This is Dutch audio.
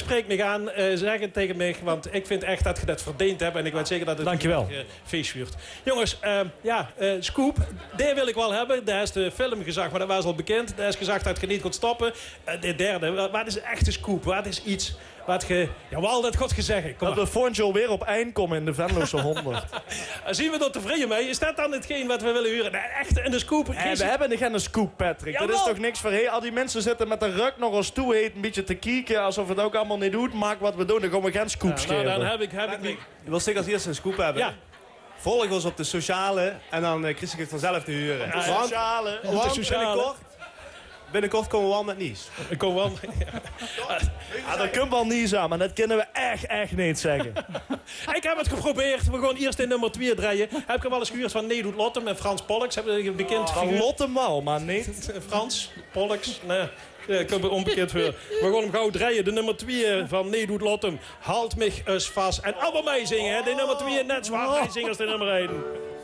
spreek me aan. Zeg het tegen mij. Want ik vind echt dat je dat verdiend hebt. En ik weet zeker dat het Dankjewel. Feest wordt. Jongens, Scoop. Die wil ik wel hebben. Daar is de film gezegd, maar dat was al bekend. Daar is gezegd dat je niet kon stoppen. De derde. Wat is een echte Scoop? Wat is iets wat je... Ja, wel dat God gezegd. Dat we volgend jaar weer op eind komen in de Venlose 100. Zien we dat tevreden mee? Is dat dan hetgeen wat we willen huren? Echt in de Scoop? We hebben geen Scoop, Patrick. Jawel. Dat is toch niks voor... Hey, al die mensen zitten met de rug nog eens toe heet, een beetje te kieken, alsof het ook allemaal niet doet. Maak wat we doen, dan gaan we geen Scoop scheren. Nou, dan heb ik niet... Je wil zeker als eerste een Scoop hebben. Ja. Volg ons op de sociale en dan Chris ik het vanzelf te huren. De sociale. Op de sociale. Binnenkort komen we wel met nieuws. Ik kom wel... Ja, dat kunnen we al niet aan, maar dat kunnen we echt niet zeggen. Ik heb het geprobeerd. We gaan eerst in nummer 2 draaien. Heb ik wel eens gehuurd van Nee Doet Lottem en Frans Pollux. Hebben een bekend Van figuur. Lottem wel, maar niet. Frans Pollux. Nee. Ja, ik heb het onbekend voor. We gaan hem gauw draaien. De nummer 2 van Nee Doet Lottem. Halt mich eens vast. En allemaal meezingen. Hè. De nummer 2 net zwaar meezingen als de nummer 1.